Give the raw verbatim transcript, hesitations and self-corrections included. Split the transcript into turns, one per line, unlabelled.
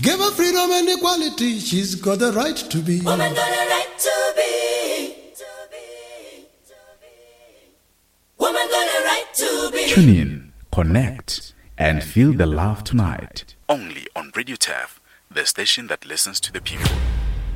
Give her freedom and equality. She's got the right to be.
Woman got a right to be. Woman got a right to be.
Tune in, connect, and feel the love tonight. Only on Radio T A F, the station that listens to the people.